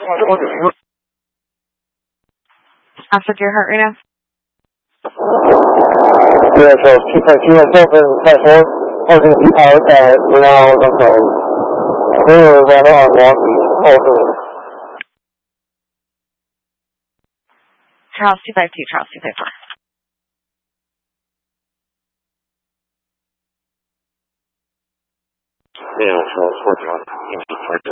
Outside your heart right now? Yeah, so 2.2 myself and 5.4. Holding out at now, okay. Clear that on walking. Also. Charles 252, Charles 254. Yeah, so it's working on